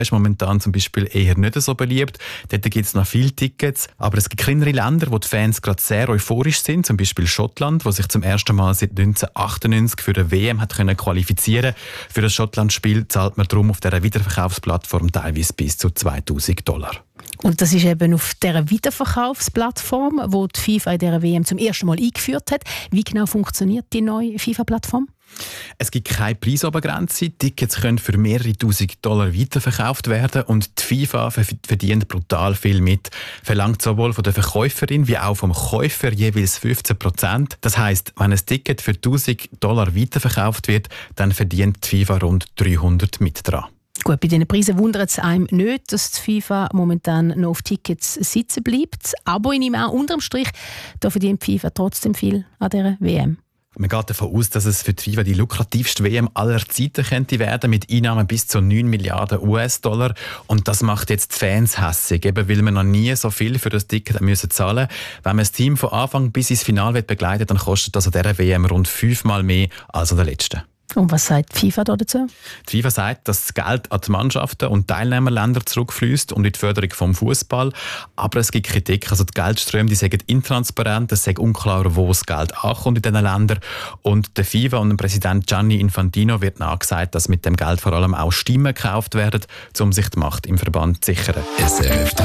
ist momentan zum Beispiel eher nicht so beliebt. Dort gibt es noch viele Tickets. Aber es gibt kleinere Länder, wo die Fans gerade sehr euphorisch sind. Zum Beispiel Schottland, wo sich zum ersten Mal seit 1998 für eine WM hat können qualifizieren. Für das Schottland-Spiel zahlt man darum auf dieser Wiederverkaufsplattform teilweise bis zu $2'000. Und das ist eben auf dieser Wiederverkaufsplattform, wo die FIFA in dieser WM zum ersten Mal eingeführt hat. Wie genau funktioniert die neue FIFA-Plattform? Es gibt keine Preisobergrenze. Tickets können für mehrere $1'000 weiterverkauft werden und die FIFA verdient brutal viel mit. Verlangt sowohl von der Verkäuferin wie auch vom Käufer jeweils 15%. Das heisst, wenn ein Ticket für $1'000 weiterverkauft wird, dann verdient die FIFA rund 300 mit dran. Gut, bei diesen Preisen wundert es einem nicht, dass die FIFA momentan noch auf Tickets sitzen bleibt. Aber ich nehme auch unterm Strich, da verdient die FIFA trotzdem viel an dieser WM. Man geht davon aus, dass es für die FIFA die lukrativste WM aller Zeiten könnte werden, mit Einnahmen bis zu 9 Milliarden US-Dollar. Und das macht jetzt die Fans hässig, eben weil man noch nie so viel für das Ticket müssen zahlen. Wenn man das Team von Anfang bis ins Finale begleitet, dann kostet das an dieser WM rund 5-mal mehr als an der letzten. Und was sagt die FIFA dazu? Die FIFA sagt, dass das Geld an die Mannschaften und Teilnehmerländer zurückfließt und in die Förderung vom Fußball. Aber es gibt Kritik. Also die Geldströme, die sind intransparent, es ist unklar, wo das Geld ankommt in diesen Ländern. Und der FIFA und dem Präsident Gianni Infantino wird nachgesagt, dass mit dem Geld vor allem auch Stimmen gekauft werden, um sich die Macht im Verband zu sichern.